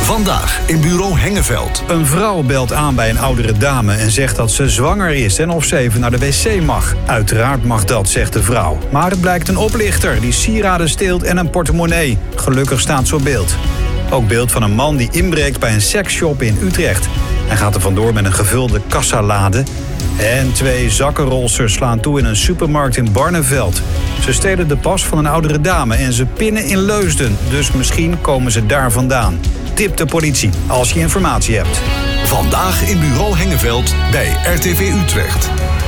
Vandaag in bureau Hengeveld. Een vrouw belt aan bij een oudere dame en zegt dat ze zwanger is en of ze even naar de wc mag. Uiteraard mag dat, zegt de vrouw. Maar het blijkt een oplichter die sieraden steelt en een portemonnee. Gelukkig staat ze op beeld. Ook beeld van een man die inbreekt bij een seksshop in Utrecht. Hij gaat er vandoor met een gevulde kassalade. En 2 zakkenrolsters slaan toe in een supermarkt in Barneveld. Ze stelen de pas van een oudere dame en ze pinnen in Leusden. Dus misschien komen ze daar vandaan. Tip de politie als je informatie hebt. Vandaag in bureau Hengeveld bij RTV Utrecht.